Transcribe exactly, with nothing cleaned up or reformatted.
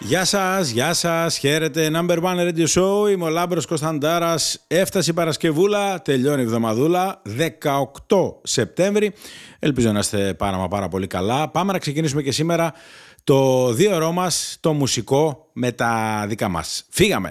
Γεια σας, γεια σας, χαίρετε, Number One Radio Show, είμαι ο Λάμπρος Κωνσταντάρας, έφτασε η Παρασκευούλα, τελειώνει η εβδομαδούλα, δεκαοκτώ Σεπτέμβρη, ελπίζω να είστε πάρα μα πάρα πολύ καλά. Πάμε να ξεκινήσουμε και σήμερα το δύο ώρο μας, το μουσικό με τα δικά μας. Φύγαμε!